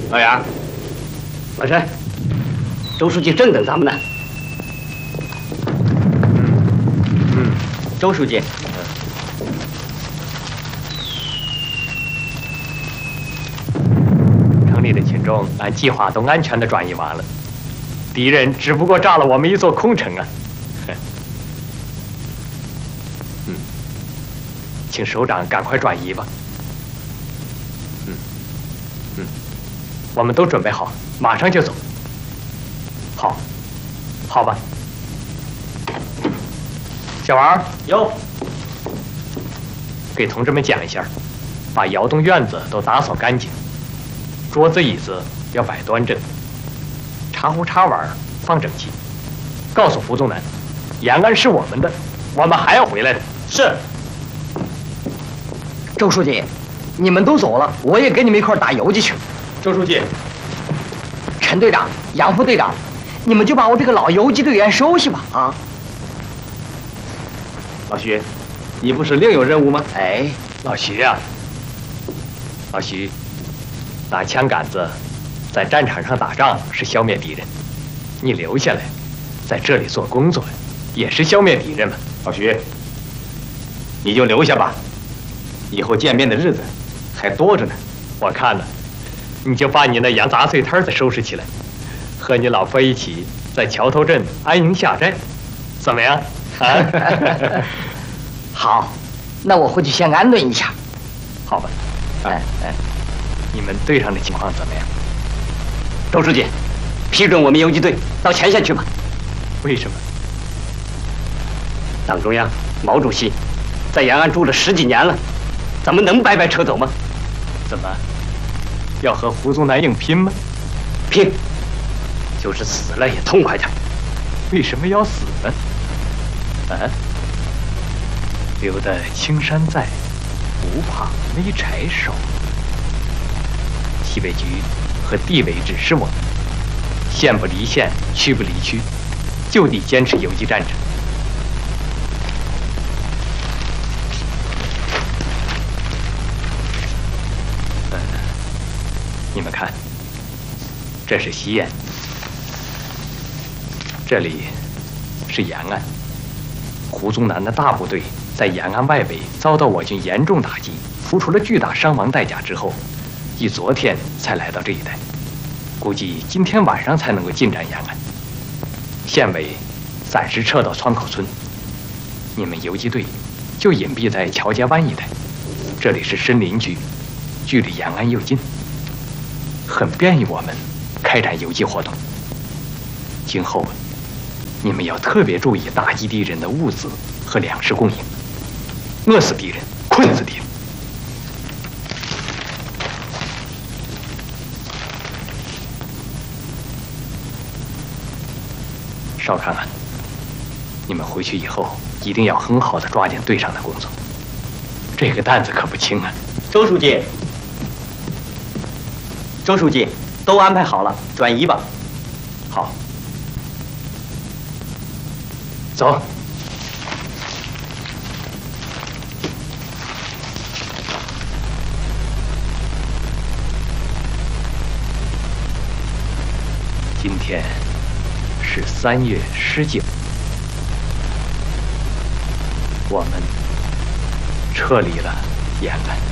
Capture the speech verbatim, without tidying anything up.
老杨，老陈，周书记正等咱们呢。嗯嗯，周书记。 城里的群众按计划都安全地转移完了，敌人只不过炸了我们一座空城啊！嗯，请首长赶快转移吧。嗯嗯，我们都准备好，马上就走。好，好吧。小王， 有， 给同志们讲一下，把窑洞院子都打扫干净。 桌子椅子要摆端正，茶壶茶碗放整齐。告诉胡宗南，延安是我们的，我们还要回来的。 是。 周书记，你们都走了，我也跟你们一块打游击去。 周书记， 陈队长、杨副队长，你们就把我这个老游击队员收下吧。啊， 老徐，你不是另有任务吗？ 哎， 老徐啊，老徐。 拿枪杆子在战场上打仗是消灭敌人，你留下来，在这里做工作，也是消灭敌人嘛。 老徐，你就留下吧，以后见面的日子还多着呢。 我看呢，你就把你那洋杂碎摊子收拾起来，和你老婆一起在桥头镇安营下寨，怎么样？啊， 好，那我回去先安顿一下。 好吧。哎哎。 你们队上的情况怎么样？ 周书记，批准我们游击队到前线去吧。 为什么？ 党中央、毛主席在延安住了十几年了，咱们能白白撤走吗？ 怎么，要和胡宗南硬拼吗？ 拼，就是死了也痛快点。 为什么要死呢？啊？留得青山在，不怕没柴烧。 西北局和地委指示我们，县不离县，区不离区，就得坚持游击战争。嗯，你们看，这是西延，这里是延安。胡宗南的大部队在延安外围遭到我军严重打击，付出了巨大伤亡代价之后。 一昨天才来到这一带，估计今天晚上才能够进占延安。县委暂时撤到川口村，你们游击队就隐蔽在乔家湾一带，这里是深林区，距离延安又近，很便于我们开展游击活动。今后你们要特别注意打击敌人的物资和粮食供应，饿死敌人，困死敌人。 少康啊，你们回去以后一定要很好的抓紧队上的工作，这个担子可不轻啊。 周书记，周书记，都安排好了，转移吧。 好，走。今天。 是三月十九，我们撤离了延安。